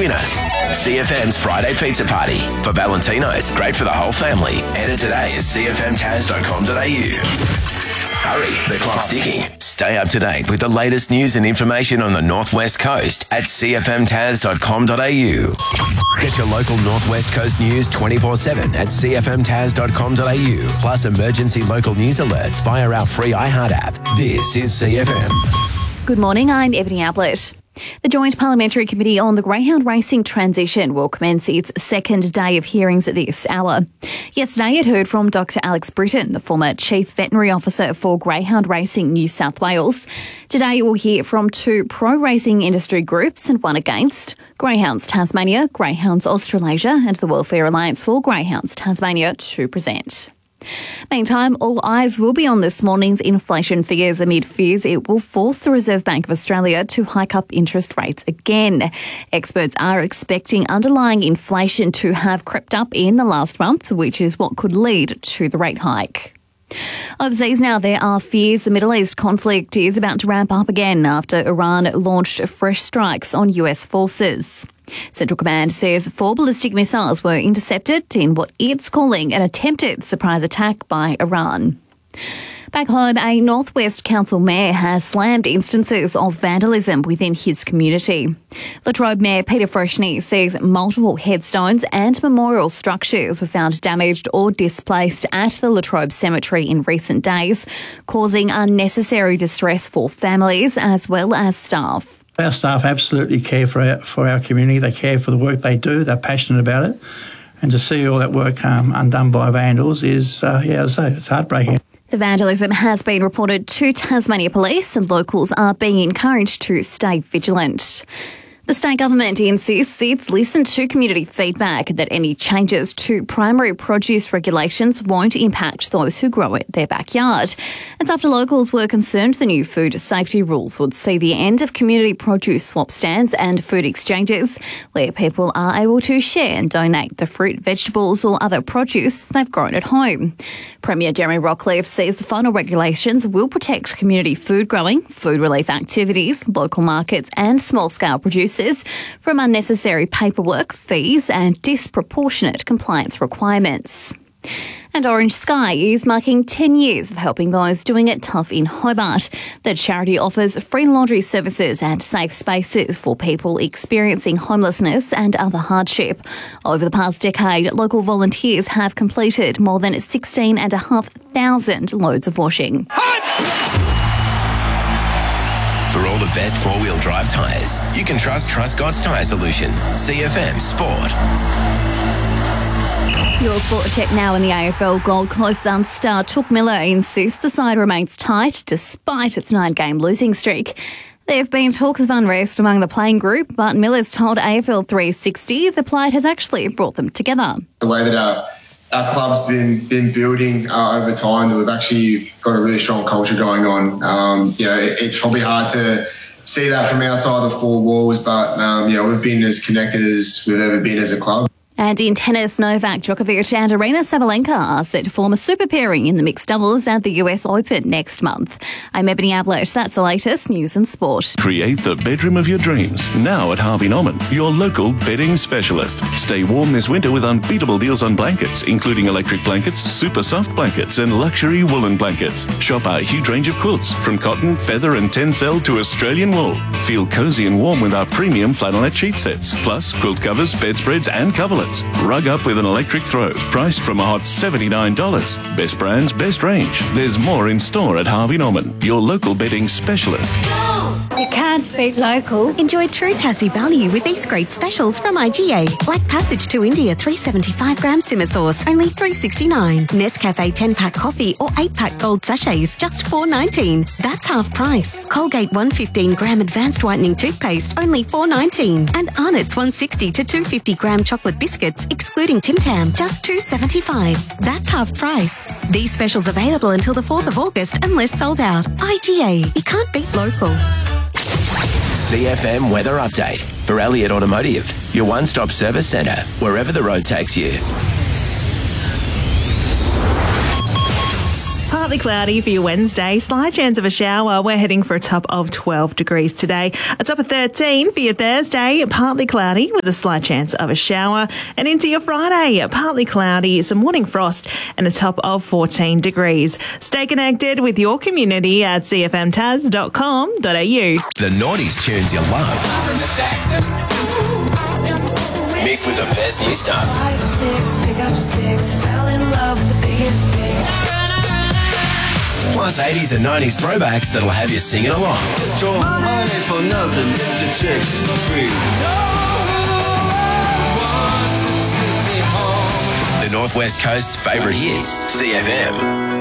winner. CFM's Friday Pizza Party. For Valentino's, great for the whole family. Enter today at cfmtaz.com.au. Hurry, the clock's ticking. Stay up to date with the latest news and information on the Northwest Coast at cfmtaz.com.au. Get your local Northwest Coast news 24/7 at cfmtaz.com.au. Plus emergency local news alerts via our free iHeart app. This is CFM. Good morning, I'm Ebony Ablett. The Joint Parliamentary Committee on the Greyhound Racing Transition will commence its second day of hearings at this hour. Yesterday it heard from Dr Alex Britton, the former Chief Veterinary Officer for Greyhound Racing New South Wales. Today it will hear from two pro-racing industry groups and one against: Greyhounds Tasmania, Greyhounds Australasia and the Welfare Alliance for Greyhounds Tasmania to present. Meantime, all eyes will be on this morning's inflation figures amid fears it will force the Reserve Bank of Australia to hike up interest rates again. Experts are expecting underlying inflation to have crept up in the last month, which is what could lead to the rate hike. Overseas now, there are fears the Middle East conflict is about to ramp up again after Iran launched fresh strikes on US forces. Central Command says 4 ballistic missiles were intercepted in what it's calling an attempted surprise attack by Iran. Back home, a Northwest Council mayor has slammed instances of vandalism within his community. Latrobe Mayor Peter Freshney says multiple headstones and memorial structures were found damaged or displaced at the Latrobe Cemetery in recent days, causing unnecessary distress for families as well as staff. Our staff absolutely care for our community. They care for the work they do. They're passionate about it. And to see all that work undone by vandals is, as I say, it's heartbreaking. The vandalism has been reported to Tasmania Police and locals are being encouraged to stay vigilant. The state government insists it's listened to community feedback that any changes to primary produce regulations won't impact those who grow it in their backyard. It's after locals were concerned the new food safety rules would see the end of community produce swap stands and food exchanges, where people are able to share and donate the fruit, vegetables or other produce they've grown at home. Premier Jeremy Rockcliffe says the final regulations will protect community food growing, food relief activities, local markets and small-scale producers from unnecessary paperwork, fees and disproportionate compliance requirements. And Orange Sky is marking 10 years of helping those doing it tough in Hobart. The charity offers free laundry services and safe spaces for people experiencing homelessness and other hardship. Over the past decade, local volunteers have completed more than 16,500 loads of washing. For all the best four-wheel drive tyres, you can trust Truscott's Tyre Solution. CFM Sport. Your sport check now in the AFL. Gold Coast Suns star Touk Miller insists the side remains tight despite its 9-game losing streak. There have been talks of unrest among the playing group, but Miller's told AFL 360 the plight has actually brought them together. The way that our club's been building over time, that we've actually got a really strong culture going on. It's probably hard to see that from outside the four walls, but we've been as connected as we've ever been as a club. And in tennis, Novak Djokovic and Aryna Sabalenka are set to form a super pairing in the mixed doubles at the US Open next month. I'm Ebony Ablett. That's the latest news and sport. Create the bedroom of your dreams now at Harvey Norman, your local bedding specialist. Stay warm this winter with unbeatable deals on blankets, including electric blankets, super soft blankets and luxury woolen blankets. Shop our huge range of quilts from cotton, feather and tencel to Australian wool. Feel cozy and warm with our premium flannelette sheet sets, plus quilt covers, bedspreads and coverlets. Rug up with an electric throw, priced from a hot $79. Best brands, best range. There's more in store at Harvey Norman, your local bedding specialist. You can't beat local. Enjoy true Tassie value with these great specials from IGA. Black Passage to India 375-gram simmer sauce, only $3.69. Nescafe 10-pack coffee or 8-pack gold sachets, just $4.19. That's half price. Colgate 115-gram advanced whitening toothpaste, only $4.19. And Arnott's 160 to 250-gram chocolate biscuits, excluding Tim Tam, just $2.75. That's half price. These specials available until the 4th of August unless sold out. IGA. You can't beat local. CFM Weather Update for Elliott Automotive, your one-stop service centre, wherever the road takes you. Partly cloudy for your Wednesday. Slight chance of a shower. We're heading for a top of 12 degrees today. A top of 13 for your Thursday. Partly cloudy with a slight chance of a shower. And into your Friday, partly cloudy, some morning frost and a top of 14 degrees. Stay connected with your community at cfmtaz.com.au. The noughties tunes you love. Mixed with the best new stuff. 5, 6, pick up sticks, fell in love with the biggest hit. Plus 80s and 90s throwbacks that'll have you singing along. Money for nothing, get chicks for free. The Northwest Coast's favourite hits, CFM.